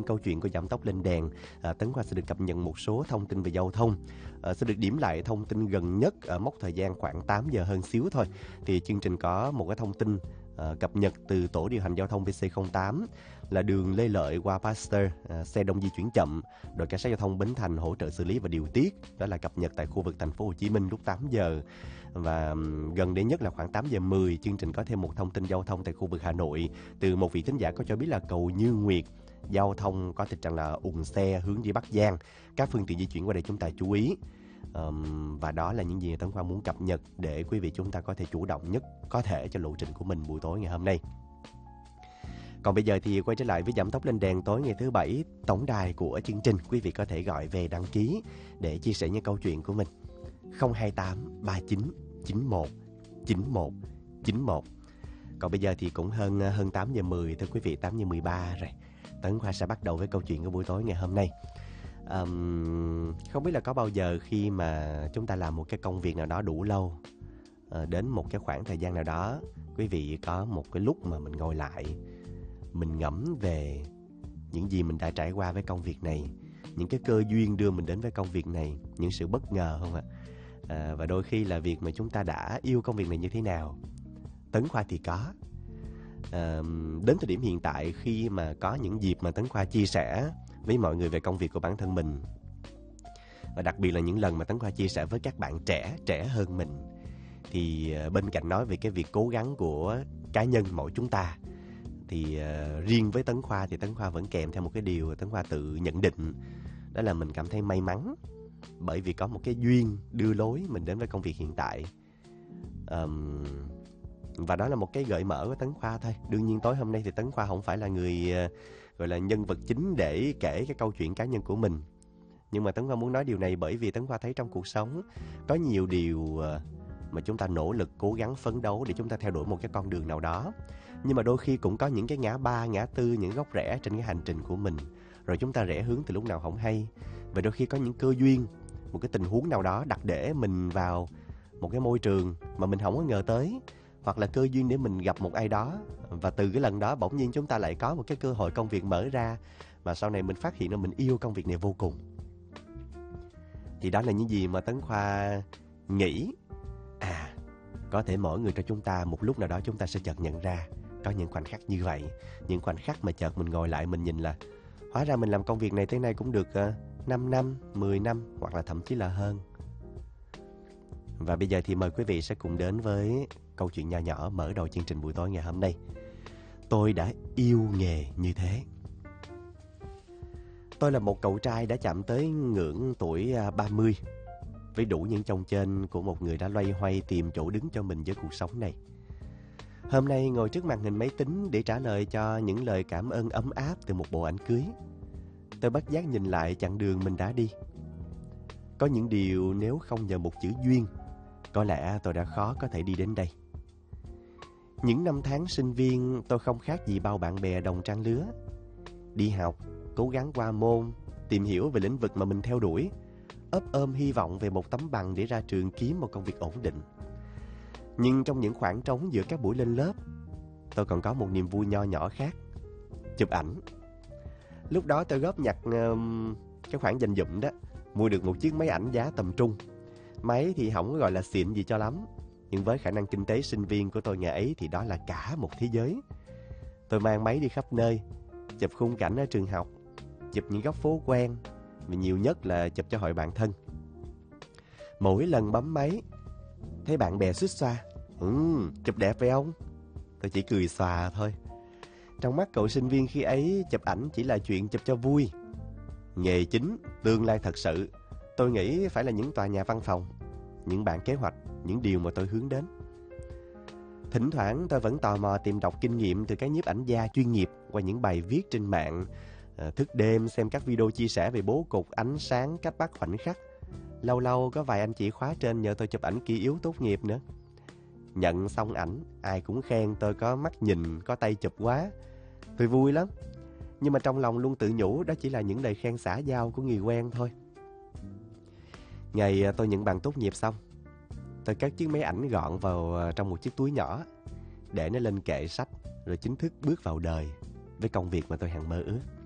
câu chuyện của Giảm Tốc Lên Đèn, Tấn Khoa sẽ được cập nhật một số thông tin về giao thông. Sẽ được điểm lại thông tin gần nhất ở mốc thời gian khoảng 8 giờ hơn xíu thôi. Thì chương trình có một cái thông tin cập nhật từ tổ điều hành giao thông PC08 là đường Lê Lợi qua Pasteur, xe đông di chuyển chậm, đội cảnh sát giao thông Bến Thành hỗ trợ xử lý và điều tiết. Đó là cập nhật tại khu vực thành phố Hồ Chí Minh lúc 8 giờ. Và gần đây nhất là khoảng 8 giờ 10, chương trình có thêm một thông tin giao thông tại khu vực Hà Nội từ một vị thính giả có cho biết là cầu Như Nguyệt giao thông có tình trạng là ùn xe hướng đi Bắc Giang, các phương tiện di chuyển qua đây chúng ta chú ý. Và đó là những gì Tấn Khoa muốn cập nhật để quý vị chúng ta có thể chủ động nhất có thể cho lộ trình của mình buổi tối ngày hôm nay. Còn bây giờ thì quay trở lại với Giảm Tốc Lên Đèn tối ngày thứ Bảy, tổng đài của chương trình. Quý vị có thể gọi về đăng ký để chia sẻ những câu chuyện của mình. 028 39 91 91 91. Còn bây giờ thì cũng hơn 8 giờ 10, thưa quý vị, 8 giờ 13 rồi. Tấn Khoa sẽ bắt đầu với câu chuyện của buổi tối ngày hôm nay. Không biết là có bao giờ khi mà chúng ta làm một cái công việc nào đó đủ lâu, đến một cái khoảng thời gian nào đó, quý vị có một cái lúc mà mình ngồi lại, mình ngẫm về những gì mình đã trải qua với công việc này, những cái cơ duyên đưa mình đến với công việc này, những sự bất ngờ không ạ? Và đôi khi là việc mà chúng ta đã yêu công việc này như thế nào. Tấn Khoa thì có. Đến thời điểm hiện tại, khi mà có những dịp mà Tấn Khoa chia sẻ với mọi người về công việc của bản thân mình, và đặc biệt là những lần mà Tấn Khoa chia sẻ với các bạn trẻ hơn mình, thì bên cạnh nói về cái việc cố gắng của cá nhân mỗi chúng ta, thì riêng với Tấn Khoa thì Tấn Khoa vẫn kèm theo một cái điều Tấn Khoa tự nhận định, đó là mình cảm thấy may mắn bởi vì có một cái duyên đưa lối mình đến với công việc hiện tại. Và đó là một cái gợi mở của Tấn Khoa thôi. Đương nhiên tối hôm nay thì Tấn Khoa không phải là người gọi là nhân vật chính để kể cái câu chuyện cá nhân của mình. Nhưng mà Tấn Khoa muốn nói điều này bởi vì Tấn Khoa thấy trong cuộc sống có nhiều điều mà chúng ta nỗ lực cố gắng phấn đấu để chúng ta theo đuổi một cái con đường nào đó. Nhưng mà đôi khi cũng có những cái ngã ba, ngã tư, những góc rẽ trên cái hành trình của mình. Rồi chúng ta rẽ hướng từ lúc nào không hay. Và đôi khi có những cơ duyên, một cái tình huống nào đó đặt để mình vào một cái môi trường mà mình không có ngờ tới. Hoặc là cơ duyên để mình gặp một ai đó, và từ cái lần đó bỗng nhiên chúng ta lại có một cái cơ hội công việc mở ra, mà sau này mình phát hiện ra mình yêu công việc này vô cùng. Thì đó là những gì mà Tấn Khoa nghĩ có thể mỗi người trong chúng ta một lúc nào đó chúng ta sẽ chợt nhận ra có những khoảnh khắc như vậy. Những khoảnh khắc mà chợt mình ngồi lại mình nhìn là hóa ra mình làm công việc này tới nay cũng được 5 năm, 10 năm hoặc là thậm chí là hơn. Và bây giờ thì mời quý vị sẽ cùng đến với câu chuyện nhỏ nhỏ mở đầu chương trình buổi tối ngày hôm nay. Tôi đã yêu nghề như thế. Tôi là một cậu trai đã chạm tới ngưỡng tuổi 30, với đủ những chông chênh của một người đã loay hoay tìm chỗ đứng cho mình với cuộc sống này. Hôm nay ngồi trước màn hình máy tính để trả lời cho những lời cảm ơn ấm áp từ một bộ ảnh cưới, tôi bất giác nhìn lại chặng đường mình đã đi. Có những điều nếu không nhờ một chữ duyên, có lẽ tôi đã khó có thể đi đến đây. Những năm tháng sinh viên tôi không khác gì bao bạn bè đồng trang lứa. Đi học, cố gắng qua môn, tìm hiểu về lĩnh vực mà mình theo đuổi, ấp ôm hy vọng về một tấm bằng để ra trường kiếm một công việc ổn định. Nhưng trong những khoảng trống giữa các buổi lên lớp, tôi còn có một niềm vui nho nhỏ khác: chụp ảnh. Lúc đó tôi góp nhặt cái khoản dành dụm đó, mua được một chiếc máy ảnh giá tầm trung. Máy thì không có gọi là xịn gì cho lắm, nhưng với khả năng kinh tế sinh viên của tôi ngày ấy thì đó là cả một thế giới. Tôi mang máy đi khắp nơi, chụp khung cảnh ở trường học, chụp những góc phố quen, và nhiều nhất là chụp cho hội bạn thân. Mỗi lần bấm máy, thấy bạn bè xuýt xoa: chụp đẹp phải không? Tôi chỉ cười xòa thôi. Trong mắt cậu sinh viên khi ấy, chụp ảnh chỉ là chuyện chụp cho vui. Nghề chính, tương lai thật sự, tôi nghĩ phải là những tòa nhà văn phòng, những bản kế hoạch, những điều mà tôi hướng đến. Thỉnh thoảng tôi vẫn tò mò tìm đọc kinh nghiệm từ các nhiếp ảnh gia chuyên nghiệp qua những bài viết trên mạng, thức đêm xem các video chia sẻ về bố cục, ánh sáng, cách bắt khoảnh khắc. Lâu lâu có vài anh chị khóa trên nhờ tôi chụp ảnh kỷ yếu tốt nghiệp nữa. Nhận xong ảnh, ai cũng khen tôi có mắt nhìn, có tay chụp quá. Tôi vui lắm. Nhưng mà trong lòng luôn tự nhủ đó chỉ là những lời khen xã giao của người quen thôi. Ngày tôi nhận bằng tốt nghiệp xong, tôi cất chiếc máy ảnh gọn vào trong một chiếc túi nhỏ, để nó lên kệ sách, rồi chính thức bước vào đời với công việc mà tôi hằng mơ ước.